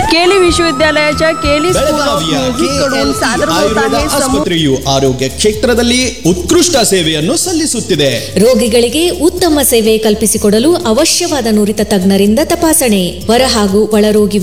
केली विश्वविद्यालयाच्या केली school of ಬೆಳಗಾವಿಯ म्युझिक कडून KLE सादर होत ಆಯುರ್ವೇದ आहे ಆಸ್ಪತ್ರೆಯು ಆರೋಗ್ಯ ಕ್ಷೇತ್ರದಲ್ಲಿ ಉತ್ಕೃಷ್ಟ ಸೇವೆಯನ್ನು ಸಲ್ಲಿಸುತ್ತಿದೆ. ರೋಗಿಗಳಿಗೆ ಉತ್ತಮ ಸೇವೆ ಕಲ್ಪಿಸಿಕೊಡಲು ಅವಶ್ಯವಾದ ನುರಿತ ತಜ್ಞರಿಂದ ತಪಾಸಣೆ, ಹೊರ ಹಾಗೂ ಒಳರೋಗಿ